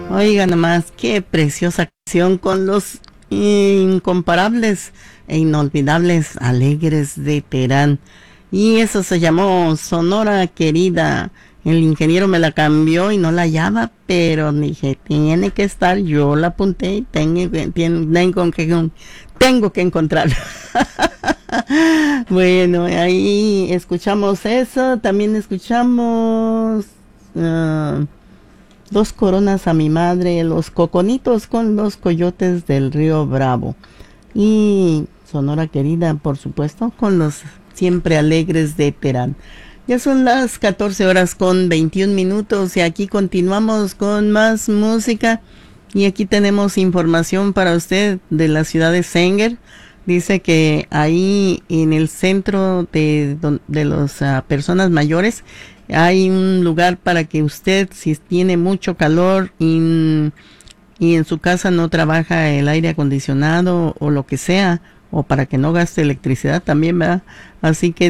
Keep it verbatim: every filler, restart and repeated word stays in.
Oiga nomás, qué preciosa canción con los incomparables e inolvidables Alegres de Terán. Y eso se llamó Sonora Querida. El ingeniero me la cambió y no la hallaba, pero dije, tiene que estar, yo la apunté y tengo, que- tien- tengo que, tengo que encontrarla. Bueno, ahí escuchamos eso, también escuchamos ah, Dos coronas a mi madre, Los Coconitos con los Coyotes del Río Bravo. Y Sonora Querida, por supuesto, con los siempre alegres de Terán. Ya son las catorce horas con veintiún minutos y aquí continuamos con más música. Y aquí tenemos información para usted de la ciudad de Sanger. Dice que ahí en el centro de, don- de las ah, personas mayores hay un lugar para que usted, si tiene mucho calor y, y en su casa no trabaja el aire acondicionado o lo que sea, o para que no gaste electricidad también, ¿verdad? Así que